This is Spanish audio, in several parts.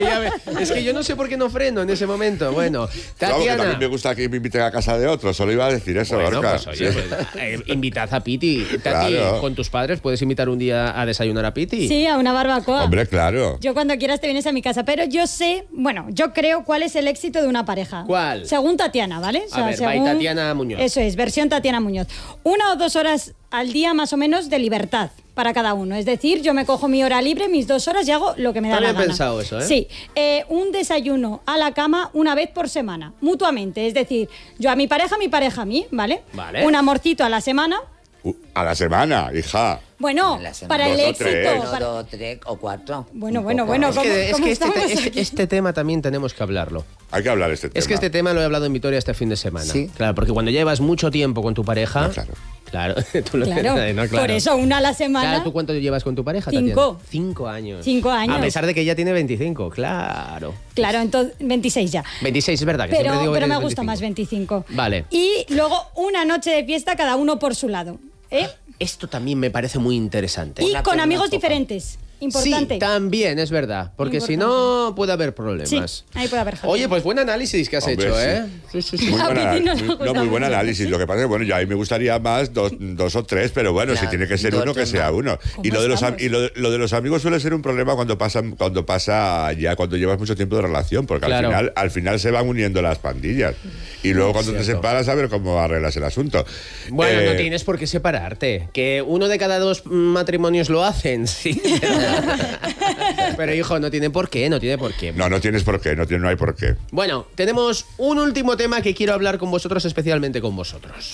Es que yo no sé por qué no freno en ese momento. Bueno, Tatiana. Claro, que también me gusta que me inviten a casa de otros. Solo iba a decir eso, Bueno, Gorka. pues, oye, invitad a Piti. Tati, Claro. con tus padres puedes invitar un día a desayunar a Piti. Sí, a una barbacoa. Hombre, claro. Yo cuando quieras te vienes a mi casa, pero yo sé, bueno, yo creo cuál es el éxito de una pareja. ¿Cuál? Según Tatiana, ¿vale? A ver, by Tatiana Muñoz. Eso es, versión Tatiana Muñoz. 1 o 2 horas al día más o menos de libertad para cada uno. Es decir, yo me cojo mi hora libre, mis 2 horas y hago lo que me da Está la bien gana. pensado eso, ¿eh? Sí. Un desayuno a la cama una vez por semana, mutuamente. Es decir, yo a mi pareja a mí, ¿vale? Vale. Un amorcito a la semana. A la semana, hija. Bueno, La semana. para el 2 o éxito. 3. Uno, para- 2, 3 o 4. Bueno, bueno. Es que ¿Cómo estamos aquí? este tema también tenemos que hablarlo. Hay que hablar de este tema. Es que este tema lo he hablado en Vitoria este fin de semana. Sí. Claro, porque cuando llevas mucho tiempo con tu pareja... No, claro. Claro, tú lo Claro, no, claro. por eso una a la semana. Claro, ¿tú cuánto llevas con tu pareja, 5. Tatiana? 5 años. 5 años. A pesar de que ella tiene 25, claro. Claro, entonces 26 ya. 26, es verdad que siempre digo Pero que me tienes gusta 25. más 25. Vale. Y luego una noche de fiesta cada uno por su lado. ¿eh? Esto también me parece muy interesante. Y Una con pena, amigos poca. diferentes. Importante. Sí, también, es verdad. Porque si no, puede haber problemas. Sí, ahí puede haber jaleo. Oye, pues buen análisis que has Hombre, hecho, sí. ¿eh? Sí. Muy, A buena- Piti no le muy- gusta muy buen mucho. análisis. Lo que pasa es que, bueno, ya a mí me gustaría más 2 o 3, pero bueno, Claro, si tiene que ser dos, uno, que tres sea más. uno. ¿Cómo Y estamos? lo de los amigos suele ser un problema cuando pasa ya, cuando llevas mucho tiempo de relación, porque Claro. al final se van uniendo las pandillas. Y luego cuando te separas, a ver cómo arreglas el asunto. Bueno, no tienes por qué separarte. Que 1 de cada 2 matrimonios lo hacen, sí. Pero hijo, no tiene por qué. No tienes por qué, no hay por qué. Bueno, tenemos un último tema que quiero hablar con vosotros, especialmente con vosotros.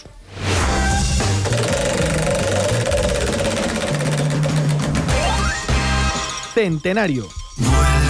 Centenario. Vuela